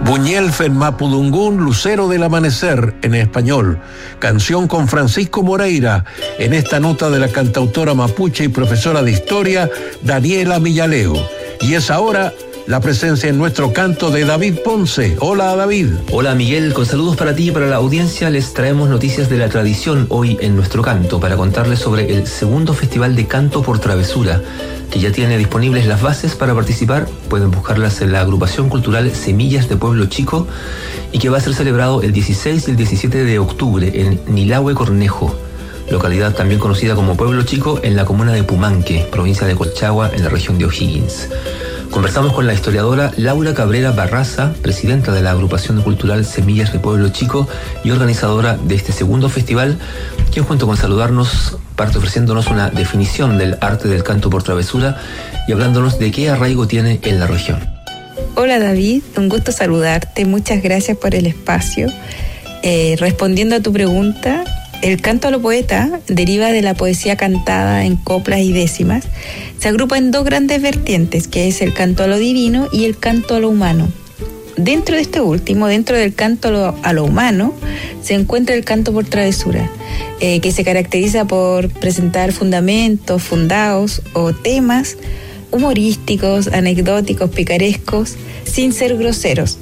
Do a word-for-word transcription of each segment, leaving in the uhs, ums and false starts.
Buñuelfe en Mapudungún, Lucero del Amanecer en español. Canción con Francisco Moreira en esta nota de la cantautora mapuche y profesora de historia Daniela Millaleo. Y es ahora la presencia en nuestro canto de David Ponce. Hola, David. Hola, Miguel. Con saludos para ti y para la audiencia les traemos noticias de la tradición hoy en nuestro canto para contarles sobre el segundo Festival de Canto por Travesura, que ya tiene disponibles las bases para participar. Pueden buscarlas en la agrupación cultural Semillas de Pueblo Chico y que va a ser celebrado el dieciséis y el diecisiete de octubre en Nilahue Cornejo, localidad también conocida como Pueblo Chico en la comuna de Pumanque, provincia de Colchagua, en la región de O'Higgins. Conversamos con la historiadora Laura Cabrera Barraza, presidenta de la agrupación cultural Semillas de Pueblo Chico y organizadora de este segundo festival, quien junto con saludarnos parte ofreciéndonos una definición del arte del canto por travesura y hablándonos de qué arraigo tiene en la región. Hola David, un gusto saludarte, muchas gracias por el espacio. Eh, respondiendo a tu pregunta, el canto a lo poeta deriva de la poesía cantada en coplas y décimas. Se agrupa en dos grandes vertientes, que es el canto a lo divino y el canto a lo humano. Dentro de este último, dentro del canto a lo, a lo humano, se encuentra el canto por travesura, eh, que se caracteriza por presentar fundamentos, fundados o temas humorísticos, anecdóticos, picarescos, sin ser groseros.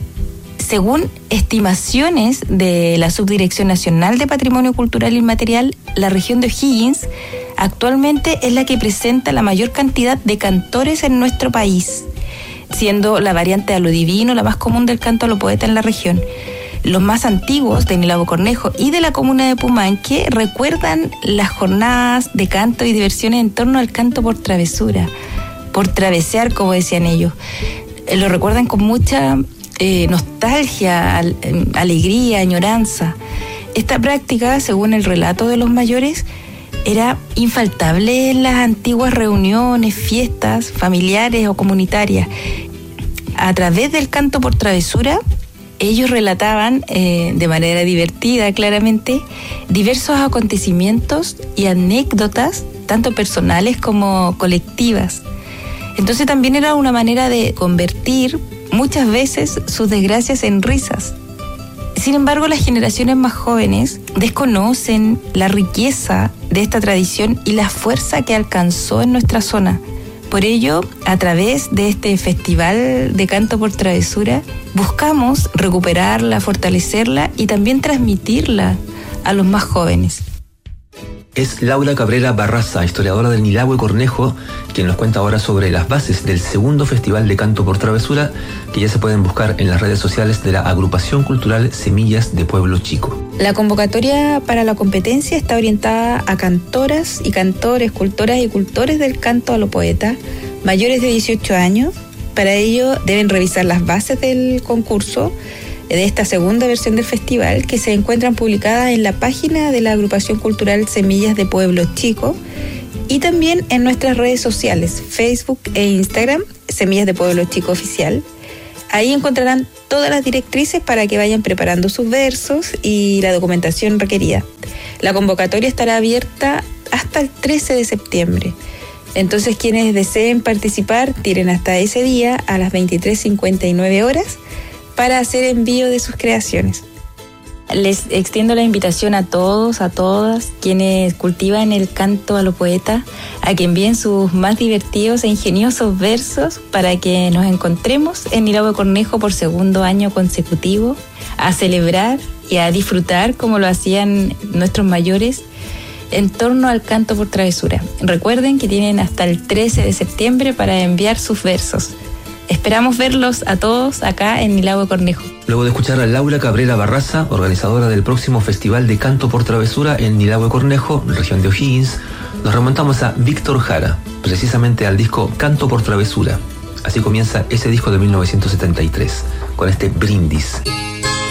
Según estimaciones de la Subdirección Nacional de Patrimonio Cultural Inmaterial, la región de O'Higgins actualmente es la que presenta la mayor cantidad de cantores en nuestro país, siendo la variante a lo divino la más común del canto a lo poeta en la región. Los más antiguos de Nilahue Cornejo y de la comuna de Pumanque recuerdan las jornadas de canto y diversiones en torno al canto por travesura, por travesear, como decían ellos. Lo recuerdan con mucha Eh, nostalgia, al, eh, alegría, añoranza. Esta práctica, según el relato de los mayores, era infaltable en las antiguas reuniones, fiestas familiares o comunitarias. A través del canto por travesura, ellos relataban eh, de manera divertida, claramente, diversos acontecimientos y anécdotas, tanto personales como colectivas. Entonces también era una manera de convertir muchas veces sus desgracias en risas. Sin embargo, las generaciones más jóvenes desconocen la riqueza de esta tradición y la fuerza que alcanzó en nuestra zona. Por ello, a través de este festival de canto por travesura, buscamos recuperarla, fortalecerla y también transmitirla a los más jóvenes. Es Laura Cabrera Barraza, historiadora del Nilahue Cornejo, quien nos cuenta ahora sobre las bases del segundo Festival de Canto por Travesura, que ya se pueden buscar en las redes sociales de la agrupación cultural Semillas de Pueblo Chico. La convocatoria para la competencia está orientada a cantoras y cantores, cultoras y cultores del canto a lo poeta, mayores de dieciocho años. Para ello deben revisar las bases del concurso de esta segunda versión del festival, que se encuentran publicadas en la página de la agrupación cultural Semillas de Pueblo Chico y también en nuestras redes sociales, Facebook e Instagram, Semillas de Pueblo Chico Oficial. Ahí encontrarán todas las directrices para que vayan preparando sus versos y la documentación requerida. La convocatoria estará abierta hasta el trece de septiembre. Entonces, quienes deseen participar, tienen hasta ese día a las veintitrés cincuenta y nueve horas para hacer envío de sus creaciones. Les extiendo la invitación a todos, a todas, quienes cultivan el canto a lo poeta, a que envíen sus más divertidos e ingeniosos versos para que nos encontremos en Nilahue Cornejo por segundo año consecutivo, a celebrar y a disfrutar como lo hacían nuestros mayores en torno al canto por travesura. Recuerden que tienen hasta el trece de septiembre para enviar sus versos. Esperamos verlos a todos acá en Nilahue Cornejo. Luego de escuchar a Laura Cabrera Barraza, organizadora del próximo Festival de Canto por Travesura en Nilahue Cornejo, región de O'Higgins, nos remontamos a Víctor Jara, precisamente al disco Canto por Travesura. Así comienza ese disco de mil novecientos setenta y tres, con este brindis.